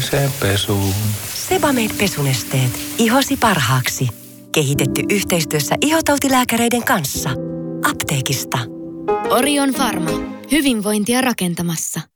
huolelliseen pesuun. Sebamed-pesunesteet. Ihosi parhaaksi. Kehitetty yhteistyössä ihotautilääkäreiden kanssa. Apteekista. Orion Pharma. Hyvinvointia rakentamassa.